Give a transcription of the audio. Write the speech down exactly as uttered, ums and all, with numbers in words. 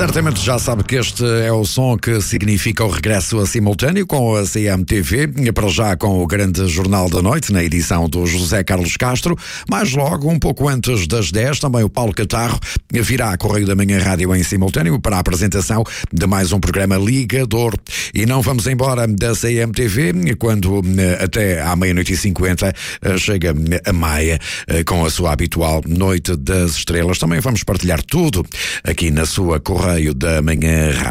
Certamente já sabe que este é o som que significa o regresso a simultâneo com a C M T V, para já com o grande Jornal da Noite, na edição do José Carlos Castro. Mais logo, um pouco antes das dez, também o Paulo Catarro virá a Correio da Manhã Rádio em simultâneo para a apresentação de mais um programa Ligador. E não vamos embora da C M T V quando até à meia-noite e cinquenta chega a Maia com a sua habitual Noite das Estrelas. Também vamos partilhar tudo aqui na sua Correio da Manhã Rádio.